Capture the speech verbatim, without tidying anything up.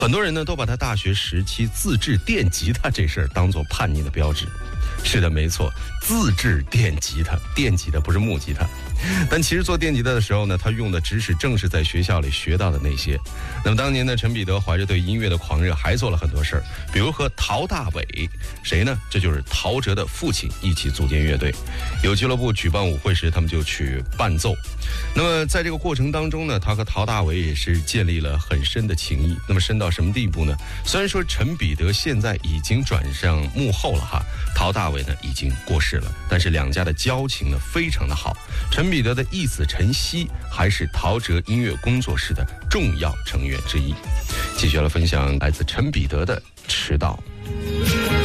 很多人呢都把他大学时期自制电吉他这事儿当作叛逆的标志。是的，没错，自制电吉他，电吉他不是木吉他。但其实做电吉他的时候呢，他用的知识正是在学校里学到的那些。那么当年呢，陈彼得怀着对音乐的狂热，还做了很多事儿，比如和陶大伟，谁呢？这就是陶喆的父亲，一起组建乐队。有俱乐部举办舞会时，他们就去伴奏。那么在这个过程当中呢，他和陶大伟也是建立了很深的情谊。那么深到什么地步呢？虽然说陈彼得现在已经转上幕后了哈，陶大伟呢已经过世了，但是两家的交情呢非常的好。陈彼得的义子陈曦还是陶喆音乐工作室的重要成员之一。继续来分享来自陈彼得的《迟到》。